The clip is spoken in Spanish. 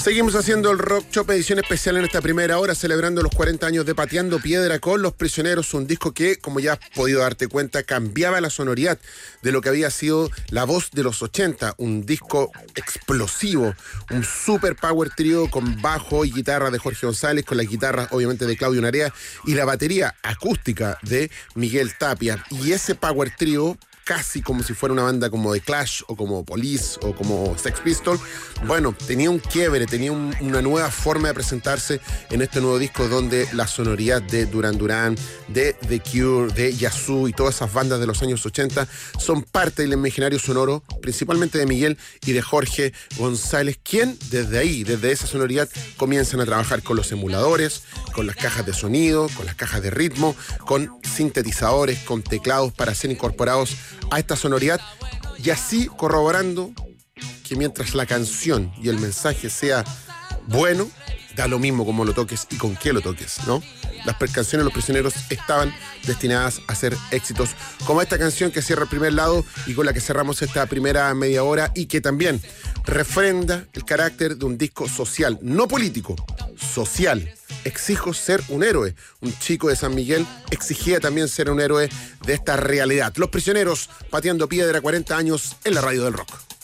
Seguimos haciendo el Rock Shop, edición especial en esta primera hora, celebrando los 40 años de Pateando Piedra con Los Prisioneros, un disco que, como ya has podido darte cuenta, cambiaba la sonoridad de lo que había sido la voz de los 80, un disco explosivo, un super power trio con bajo y guitarra de Jorge González, con las guitarras obviamente de Claudio Narea y la batería acústica de Miguel Tapia. Y ese power trio, casi como si fuera una banda como The Clash o como Police o como Sex Pistols, bueno, tenía un quiebre, tenía una nueva forma de presentarse en este nuevo disco donde la sonoridad de Duran Duran, de The Cure, de Yazoo y todas esas bandas de los años 80 son parte del imaginario sonoro, principalmente de Miguel y de Jorge González, quien desde ahí, desde esa sonoridad, comienzan a trabajar con los emuladores, con las cajas de sonido, con las cajas de ritmo, con sintetizadores, con teclados para ser incorporados a esta sonoridad, y así corroborando que mientras la canción y el mensaje sea bueno, da lo mismo cómo lo toques y con qué lo toques, ¿no? Las canciones de Los Prisioneros estaban destinadas a ser éxitos, como esta canción que cierra el primer lado y con la que cerramos esta primera media hora, y que también refrenda el carácter de un disco social, no político, social. Exijo ser un héroe. Un chico de San Miguel exigía también ser un héroe de esta realidad. Los Prisioneros, Pateando Piedra, 40 años en la radio del rock.